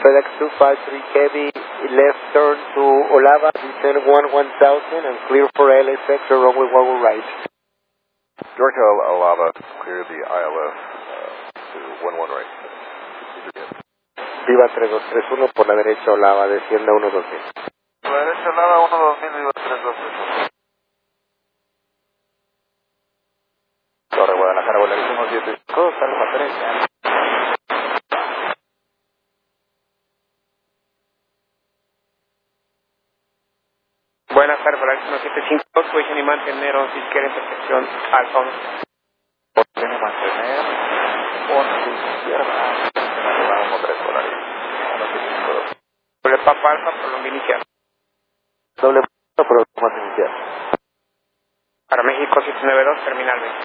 FedEx 253 Heavy, left turn to Olava, descend 1000 and clear for LSX or runway 11 right. Georgia Olava, clear the ILS to 11 right. Viva 3231 por la derecha Olava, descienda 12000. Por la derecha Olava 12000, Viva 3231. Torre Guadalajara, Volaris 175, salva 3. Buenas tardes, Volaris 175, posición y mantener 11 izquierda en percepción Alfa 1. Posición y mantener 11 izquierda. Vamos 3 Volaris 175. Doble Papa Alfa, prolonga inicial. Doble Papa, prolonga inicial. Para México 792, terminal 20.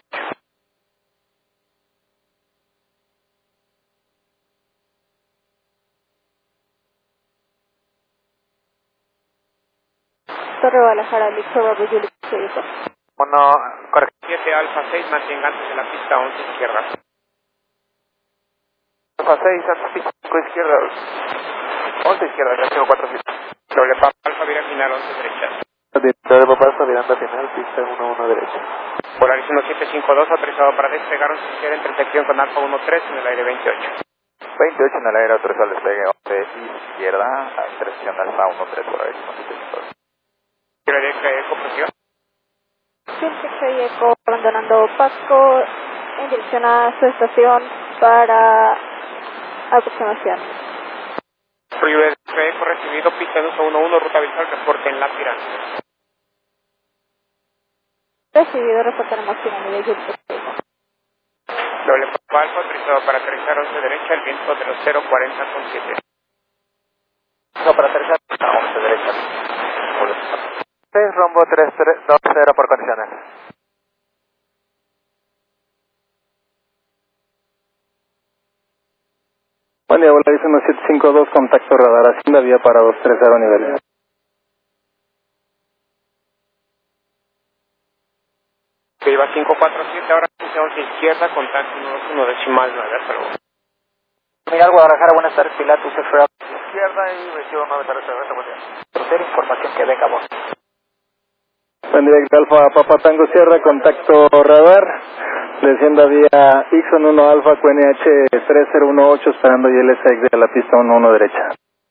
Torre Guadalajara, Victor Bravo, Juliet, Jericho. Bueno, correcto. 7 Alfa 6, mantenga antes de la pista 11 izquierda. Alfa 6, Alfa 5 izquierda. 11 izquierda, ya 47. Doble Papa Alfa, vira final 11 derecha. Doble Papa Alfa, virando final, pista 11 derecha. Volaris 1752, autorizado para despegar 11 izquierda en intersección con Alfa 13 en el aire 28. 28 en el aire, autorizado al despegue 11 izquierda, a intersección Alfa 13, Volaris 1752. Quiero decir que eco, presión. 106 Eco, abandonando Pasco en dirección a su estación para aproximación. River eco recibido, pista 211, ruta visual, reporte en la pirámide. Recibido, reportaremos pirámide, Juliet, Jericho. Doble Papa Alfa, autorizado para aterrizar 11 derecha, el viento de los 040 con 7. No, para aterrizar, 11 derecha. 6, rumbo 320 por condiciones. Buen día, Volaris 1752, contacto radar, Hacienda vía para 230 nivel. Viva 547, ahora pista 11 izquierda, contacto 121 decimal 9, hasta luego. Miguel Guadalajara, buenas tardes, Pilatus, izquierda y recibo 9 tardes, buen día. Proceder información que venga vos. Buen día, Alfa Papa Tango Sierra, contacto radar, descienda vía Ixon 1 Alfa, QNH 3018, esperando ILSX de la pista 11 derecha.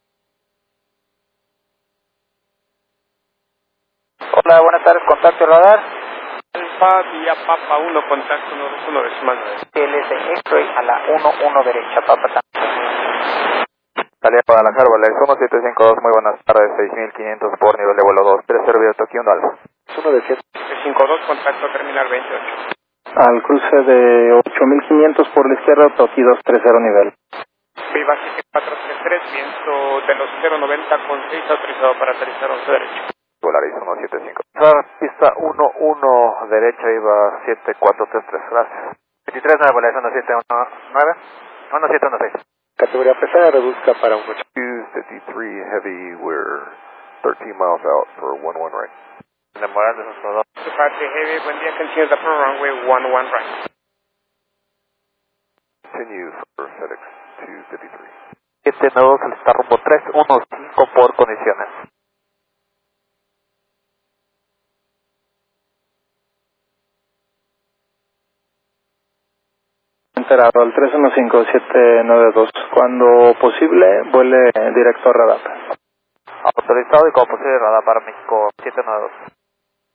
Hola, buenas tardes, contacto radar. Alfa vía Papa 1, contacto 121 decimal 9. ILSX a la 11 derecha, Papa Tango. Salida Guadalajara, Volaris 1752, muy buenas tardes, 6500 por nivel de vuelo 230 vía Tokio 1 Alfa. 1 de 752, contacto terminal 28. Al cruce de 8500 por la izquierda, Tokio 230 nivel. Viva 7433, viento de los 090 con 6, autorizado para aterrizar 11 derecha. Volaris 175. Pista 11 derecha, iba 7433, gracias. 239, Volaris 1719, 1716. Categoría pesada, reduzca para 1. 253 heavy, we're 13 miles out for 11 right. Morales, nuestro 2. Departure heavy, buen día, continue the runway 11 right. Continue for FedEx 253. 7 nodos, está rumbo 315 por condiciones. Enterado al 315792. Cuando posible, vuele directo a radar. Autorizado y como posible radar para México 792.